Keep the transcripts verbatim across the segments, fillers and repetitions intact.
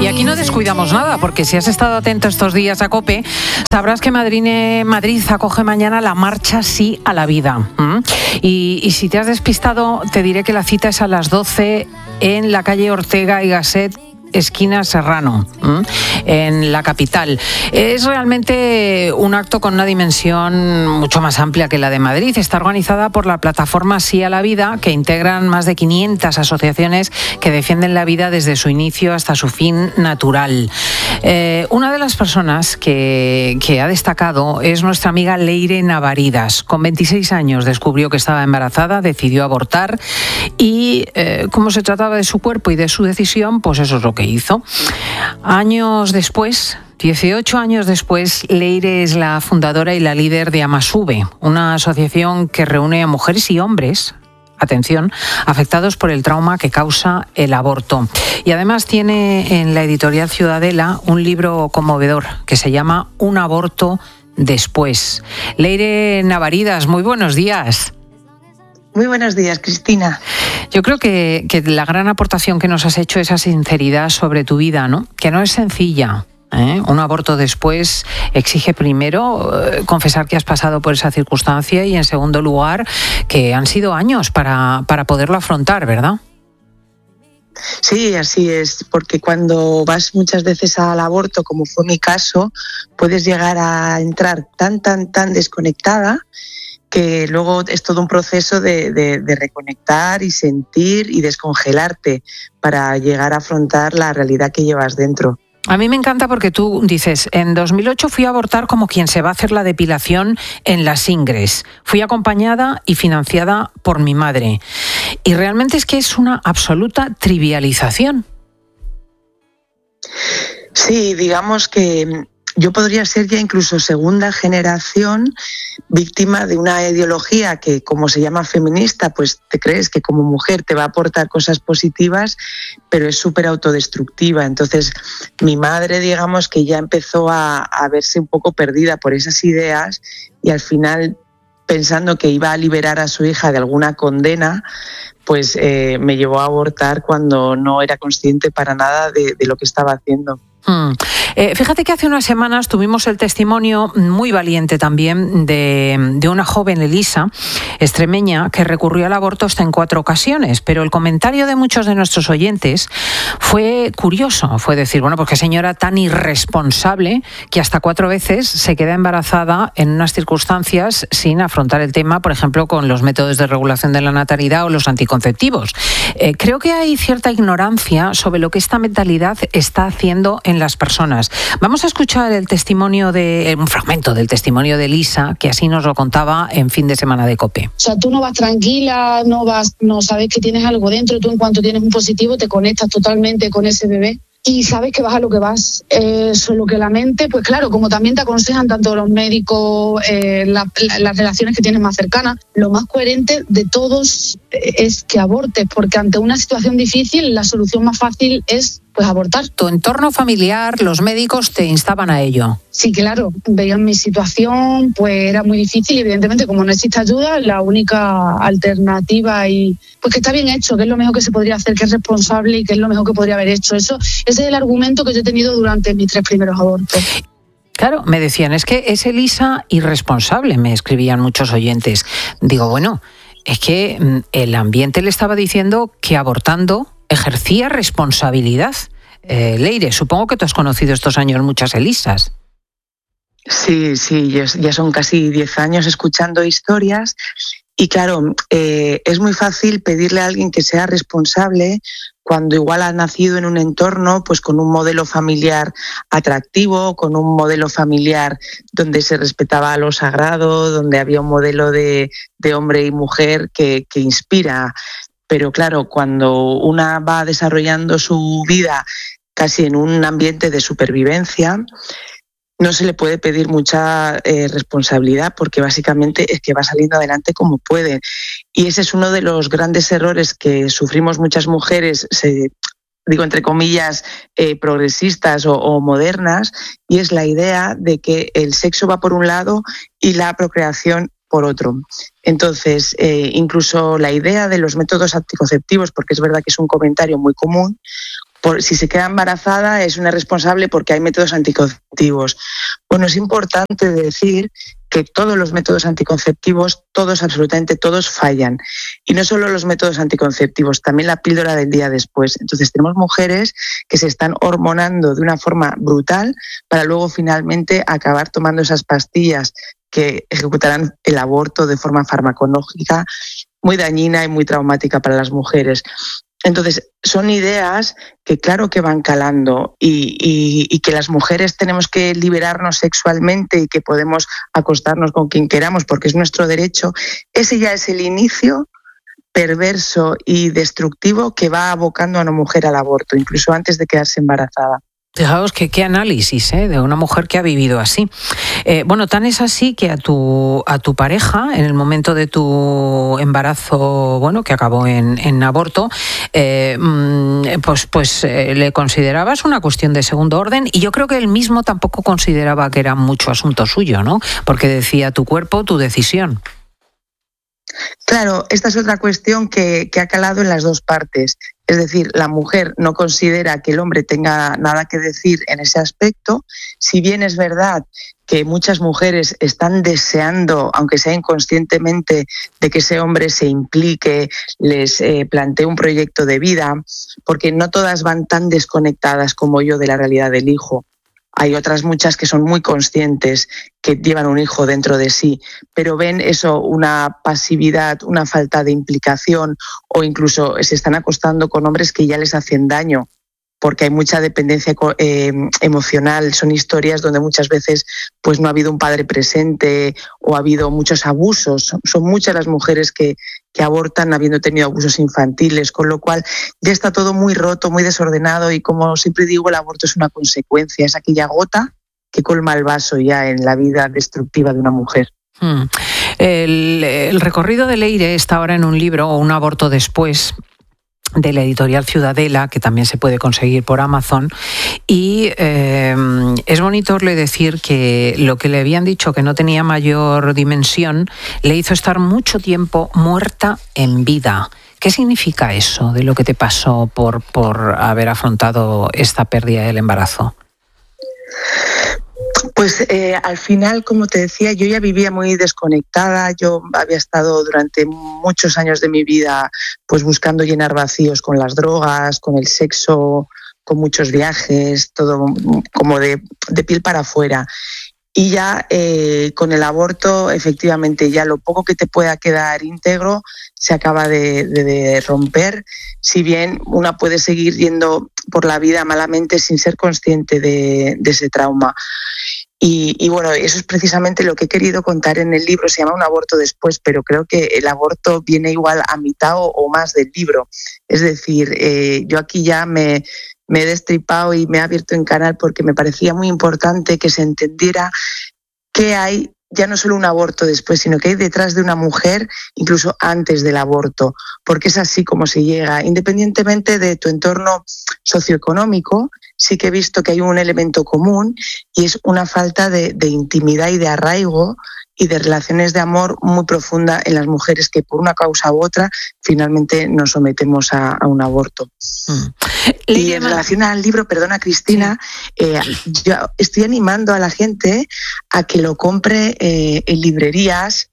Y aquí no descuidamos nada, porque si has estado atento estos días a COPE, sabrás que Madrid, Madrid acoge mañana la marcha Sí a la Vida. ¿Mm? Y, y si te has despistado, te diré que la cita es a las doce en la calle Ortega y Gasset, esquina Serrano, ¿m? en la capital. Es realmente un acto con una dimensión mucho más amplia que la de Madrid. Está organizada por la plataforma Sí a la Vida, que integran más de quinientas asociaciones que defienden la vida desde su inicio hasta su fin natural. Eh, una de las personas que, que ha destacado es nuestra amiga Leire Navaridas. Con veintiséis años descubrió que estaba embarazada, decidió abortar y eh, como se trataba de su cuerpo y de su decisión, pues eso es lo que hizo. Años después, dieciocho años después, Leire es la fundadora y la líder de Amasube, una asociación que reúne a mujeres y hombres, atención, afectados por el trauma que causa el aborto. Y además tiene en la editorial Ciudadela un libro conmovedor que se llama Un aborto después. Leire Navaridas, muy buenos días. Muy buenos días, Cristina. Yo creo que, que la gran aportación que nos has hecho es esa sinceridad sobre tu vida, ¿no? Que no es sencilla. ¿eh? Un aborto después exige primero eh, confesar que has pasado por esa circunstancia y en segundo lugar que han sido años para, para poderlo afrontar, ¿verdad? Sí, así es, porque cuando vas muchas veces al aborto, como fue mi caso, puedes llegar a entrar tan, tan, tan desconectada que luego es todo un proceso de, de, de reconectar y sentir y descongelarte para llegar a afrontar la realidad que llevas dentro. A mí me encanta porque tú dices, en dos mil ocho fui a abortar como quien se va a hacer la depilación en Las Ingres. Fui acompañada y financiada por mi madre. Y realmente es que es una absoluta trivialización. Sí, digamos que yo podría ser ya incluso segunda generación víctima de una ideología que, como se llama feminista, pues te crees que como mujer te va a aportar cosas positivas, pero es súper autodestructiva. Entonces, mi madre, digamos que ya empezó a, a verse un poco perdida por esas ideas y al final, pensando que iba a liberar a su hija de alguna condena, pues eh, me llevó a abortar cuando no era consciente para nada de, de lo que estaba haciendo. Hmm. Eh, fíjate que hace unas semanas tuvimos el testimonio muy valiente también de, de una joven, Elisa, extremeña, que recurrió al aborto hasta en cuatro ocasiones, pero el comentario de muchos de nuestros oyentes fue curioso, fue decir, bueno, pues qué señora tan irresponsable que hasta cuatro veces se queda embarazada en unas circunstancias sin afrontar el tema, por ejemplo, con los métodos de regulación de la natalidad o los anticonceptivos. Eh, creo que hay cierta ignorancia sobre lo que esta mentalidad está haciendo en las personas. Vamos a escuchar el testimonio de un fragmento del testimonio de Elisa, que así nos lo contaba en Fin de Semana de COPE. O sea, tú no vas tranquila, no vas, no sabes que tienes algo dentro, tú en cuanto tienes un positivo te conectas totalmente con ese bebé y sabes que vas a lo que vas. Eh, solo que la mente, pues claro, como también te aconsejan tanto los médicos, eh, la, la, las relaciones que tienes más cercanas, lo más coherente de todos es que abortes, porque ante una situación difícil la solución más fácil es pues abortar. ¿Tu entorno familiar, los médicos te instaban a ello? Sí, claro, veían mi situación, pues era muy difícil y evidentemente como no existe ayuda, la única alternativa y pues que está bien hecho, que es lo mejor que se podría hacer, que es responsable y que es lo mejor que podría haber hecho. Eso, ese es el argumento que yo he tenido durante mis tres primeros abortos. Claro, me decían, es que es Elisa irresponsable, me escribían muchos oyentes. Digo, bueno, es que el ambiente le estaba diciendo que abortando ejercía responsabilidad. Eh, Leire, supongo que tú has conocido estos años muchas Elisas. Sí, sí, ya son casi diez años escuchando historias y claro, eh, es muy fácil pedirle a alguien que sea responsable cuando igual ha nacido en un entorno pues con un modelo familiar atractivo, con un modelo familiar donde se respetaba lo sagrado, donde había un modelo de, de hombre y mujer que, que inspira. Pero claro, cuando una va desarrollando su vida casi en un ambiente de supervivencia, no se le puede pedir mucha eh, responsabilidad porque básicamente es que va saliendo adelante como puede. Y ese es uno de los grandes errores que sufrimos muchas mujeres, se, digo entre comillas, eh, progresistas o, o modernas, y es la idea de que el sexo va por un lado y la procreación por otro. Entonces, eh, incluso la idea de los métodos anticonceptivos, porque es verdad que es un comentario muy común, por, si se queda embarazada es una irresponsable porque hay métodos anticonceptivos. Bueno, es importante decir que todos los métodos anticonceptivos, todos, absolutamente todos, fallan. Y no solo los métodos anticonceptivos, también la píldora del día después. Entonces tenemos mujeres que se están hormonando de una forma brutal para luego finalmente acabar tomando esas pastillas que ejecutarán el aborto de forma farmacológica, muy dañina y muy traumática para las mujeres. Entonces, son ideas que claro que van calando y, y, y que las mujeres tenemos que liberarnos sexualmente y que podemos acostarnos con quien queramos porque es nuestro derecho. Ese ya es el inicio perverso y destructivo que va abocando a una mujer al aborto, incluso antes de quedarse embarazada. Fijaos que qué análisis, ¿eh? De una mujer que ha vivido así. Eh, bueno, tan es así que a tu a tu pareja, en el momento de tu embarazo, bueno, que acabó en, en aborto, eh, pues, pues eh, le considerabas una cuestión de segundo orden y yo creo que él mismo tampoco consideraba que era mucho asunto suyo, ¿no? Porque decía tu cuerpo, tu decisión. Claro, esta es otra cuestión que, que ha calado en las dos partes. Es decir, la mujer no considera que el hombre tenga nada que decir en ese aspecto. Si bien es verdad que muchas mujeres están deseando, aunque sea inconscientemente, de que ese hombre se implique, les eh, plantee un proyecto de vida, porque no todas van tan desconectadas como yo de la realidad del hijo. Hay otras muchas que son muy conscientes, que llevan un hijo dentro de sí, pero ven eso, una pasividad, una falta de implicación o incluso se están acostando con hombres que ya les hacen daño porque hay mucha dependencia eh, emocional. Son historias donde muchas veces pues no ha habido un padre presente o ha habido muchos abusos. Son, son muchas las mujeres que, que abortan habiendo tenido abusos infantiles, con lo cual ya está todo muy roto, muy desordenado y como siempre digo, el aborto es una consecuencia, es aquella gota que colma el vaso ya en la vida destructiva de una mujer. Hmm. El, el recorrido de Leire está ahora en un libro, o Un aborto después, de la editorial Ciudadela, que también se puede conseguir por Amazon, y eh, es bonito oírle decir que lo que le habían dicho que no tenía mayor dimensión le hizo estar mucho tiempo muerta en vida. ¿Qué significa eso de lo que te pasó por, por haber afrontado esta pérdida del embarazo? Pues eh, al final, como te decía, yo ya vivía muy desconectada. Yo había estado durante muchos años de mi vida pues buscando llenar vacíos con las drogas, con el sexo, con muchos viajes, todo como de, de piel para afuera. Y ya eh, con el aborto, efectivamente, ya lo poco que te pueda quedar íntegro se acaba de, de, de romper. Si bien una puede seguir yendo por la vida malamente sin ser consciente de, de ese trauma. Y, y bueno, eso es precisamente lo que he querido contar en el libro. Se llama Un aborto después, pero creo que el aborto viene igual a mitad o, o más del libro. Es decir, eh, yo aquí ya me... me he destripado y me he abierto en canal porque me parecía muy importante que se entendiera que hay ya no solo un aborto después, sino que hay detrás de una mujer incluso antes del aborto, porque es así como se llega, independientemente de tu entorno socioeconómico. Sí que he visto que hay un elemento común y es una falta de, de intimidad y de arraigo y de relaciones de amor muy profunda en las mujeres que por una causa u otra finalmente nos sometemos a, a un aborto. Mm. Y en relación al libro, perdona Cristina, sí. eh, yo estoy animando a la gente a que lo compre eh, en librerías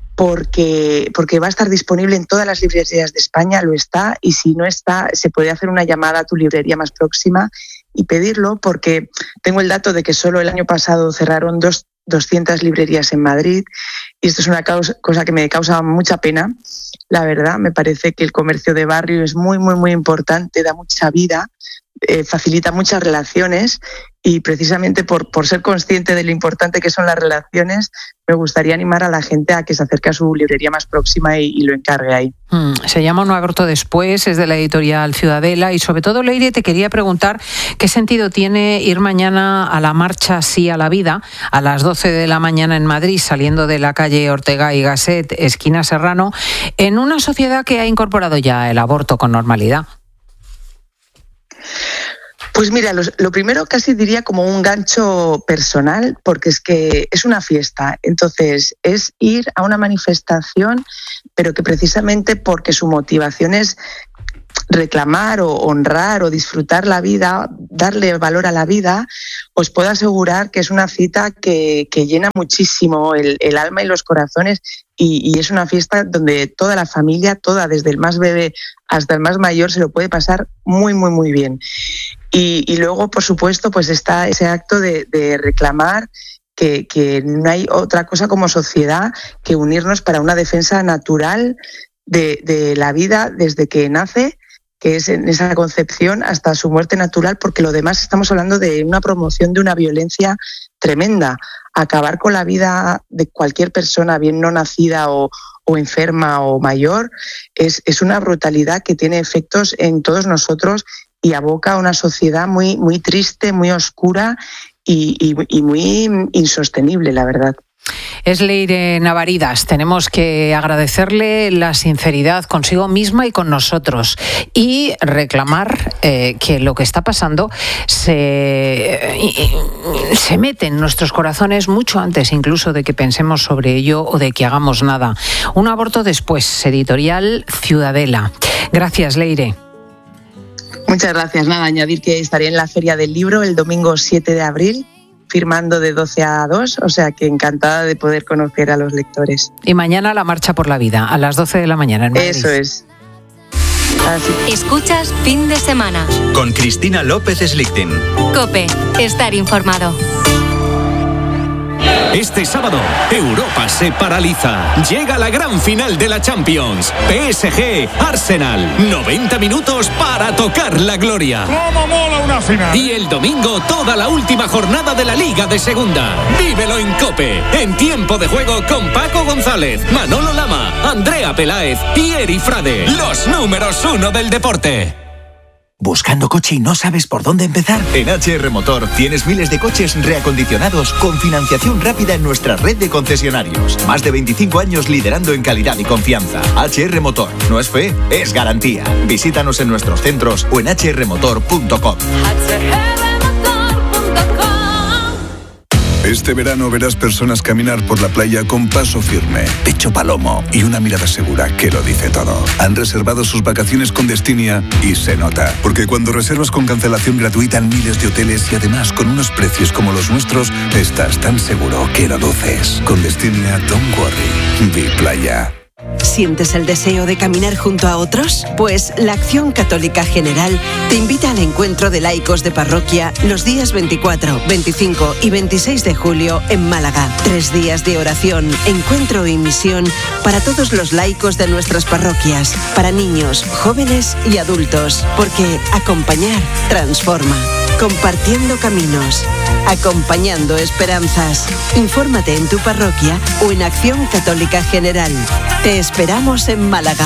porque, porque va a estar disponible en todas las librerías de España, lo está, y si no está, se puede hacer una llamada a tu librería más próxima y pedirlo, porque tengo el dato de que solo el año pasado cerraron dos doscientas librerías en Madrid y esto es una causa, cosa que me causa mucha pena. La verdad, me parece que el comercio de barrio es muy, muy, muy importante, da mucha vida, eh, facilita muchas relaciones y precisamente por, por ser consciente de lo importante que son las relaciones, me gustaría animar a la gente a que se acerque a su librería más próxima y, y lo encargue ahí. Mm, se llama Un aborto después, es de la editorial Ciudadela y sobre todo, Leire, te quería preguntar qué sentido tiene ir mañana a la marcha Sí a la Vida a las doce de la mañana en Madrid, saliendo de la calle Ortega y Gasset, esquina Serrano, en una sociedad que ha incorporado ya el aborto con normalidad. Pues mira, lo, lo primero casi diría como un gancho personal, porque es que es una fiesta. Entonces, es ir a una manifestación, pero que precisamente porque su motivación es reclamar o honrar o disfrutar la vida, darle valor a la vida, os puedo asegurar que es una cita que, que llena muchísimo el, el alma y los corazones y, y es una fiesta donde toda la familia, toda, desde el más bebé hasta el más mayor, se lo puede pasar muy, muy, muy bien. Y, y luego, por supuesto, pues está ese acto de, de reclamar que, que no hay otra cosa como sociedad que unirnos para una defensa natural de, de la vida desde que nace, que es en esa concepción hasta su muerte natural, porque lo demás estamos hablando de una promoción de una violencia tremenda. Acabar con la vida de cualquier persona, bien no nacida o, o enferma o mayor, es, es una brutalidad que tiene efectos en todos nosotros y aboca a una sociedad muy, muy triste, muy oscura y, y, y muy insostenible, la verdad. Es Leire Navaridas. Tenemos que agradecerle la sinceridad consigo misma y con nosotros y reclamar eh, que lo que está pasando se, eh, se mete en nuestros corazones mucho antes incluso de que pensemos sobre ello o de que hagamos nada. Un aborto después, editorial Ciudadela. Gracias, Leire. Muchas gracias. Nada, añadir que estaré en la Feria del Libro el domingo siete de abril. Firmando de doce a dos, o sea que encantada de poder conocer a los lectores. Y mañana la Marcha por la Vida, a las doce de la mañana en Madrid. Eso es. Así. Escuchas Fin de Semana. Con Cristina López Slichting. COPE, estar informado. Este sábado, Europa se paraliza. Llega la gran final de la Champions. P S G, Arsenal. noventa minutos para tocar la gloria. ¡Cómo mola una final! Y el domingo, toda la última jornada de la Liga de Segunda. Vívelo en COPE. En tiempo de juego con Paco González, Manolo Lama, Andrea Peláez y Eri Frade. Los números uno del deporte. ¿Buscando coche y no sabes por dónde empezar? En H R Motor tienes miles de coches reacondicionados con financiación rápida en nuestra red de concesionarios. Más de veinticinco años liderando en calidad y confianza. H R Motor. No es fe, es garantía. Visítanos en nuestros centros o en h r motor punto com. Este verano verás personas caminar por la playa con paso firme, pecho palomo y una mirada segura que lo dice todo. Han reservado sus vacaciones con Destinia y se nota. Porque cuando reservas con cancelación gratuita en miles de hoteles y además con unos precios como los nuestros, estás tan seguro que lo duces. Con Destinia, don't worry. Be Playa. ¿Sientes el deseo de caminar junto a otros? Pues la Acción Católica General te invita al encuentro de laicos de parroquia los días veinticuatro, veinticinco y veintiséis de julio en Málaga. Tres días de oración, encuentro y misión para todos los laicos de nuestras parroquias, para niños, jóvenes y adultos, porque acompañar transforma. Compartiendo caminos, acompañando esperanzas. Infórmate en tu parroquia o en Acción Católica General. Te esperamos en Málaga.